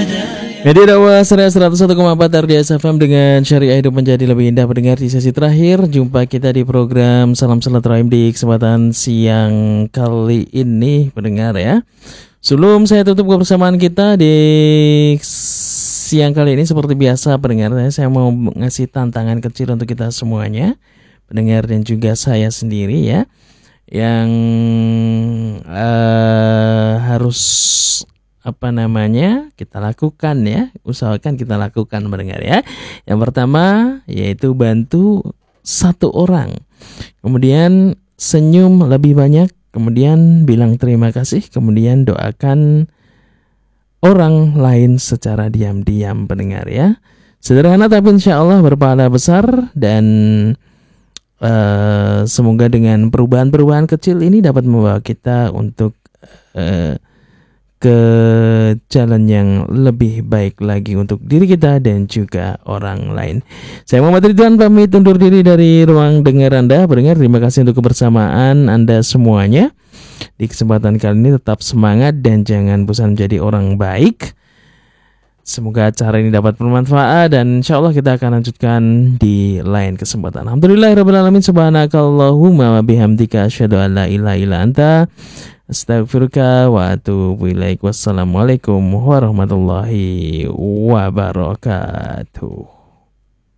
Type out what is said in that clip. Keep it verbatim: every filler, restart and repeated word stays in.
Media dakwah seratus satu koma empat R D S F M dengan syariah hidup menjadi lebih indah. Pendengar, di sesi terakhir jumpa kita di program Salam Silaturahim di kesempatan siang kali ini, pendengar ya. Sebelum saya tutup kebersamaan kita di siang kali ini, seperti biasa pendengar, saya mau ngasih tantangan kecil untuk kita semuanya, pendengar dan juga saya sendiri ya, yang uh, harus apa namanya kita lakukan ya, usahakan kita lakukan mendengar ya. Yang pertama yaitu bantu satu orang, kemudian senyum lebih banyak, kemudian bilang terima kasih, kemudian doakan orang lain secara diam-diam pendengar ya. Sederhana tapi insya Allah berpahala besar, dan uh, semoga dengan perubahan-perubahan kecil ini dapat membawa kita untuk uh, ke jalan yang lebih baik lagi untuk diri kita dan juga orang lain. Saya Muhammad Ridwan pamit undur diri dari ruang dengar Anda. Pendengar, terima kasih untuk kebersamaan Anda semuanya. Di kesempatan kali ini tetap semangat dan jangan bosan menjadi orang baik. Semoga acara ini dapat bermanfaat dan insya Allah kita akan lanjutkan di lain kesempatan. Alhamdulillahirrahmanirrahim. Subhanakallahumma wa bihamdika asyhadu an la ilaha illa anta astaghfiruka wa atubu ilaik. Wassalamualaikum warahmatullahi wabarakatuh.